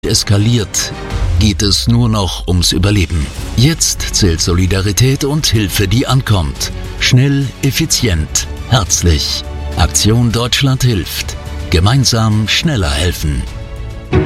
eskaliert, geht es nur noch ums Überleben. Jetzt zählt Solidarität und Hilfe, die ankommt. Schnell, effizient, herzlich. Aktion Deutschland hilft. Gemeinsam schneller helfen.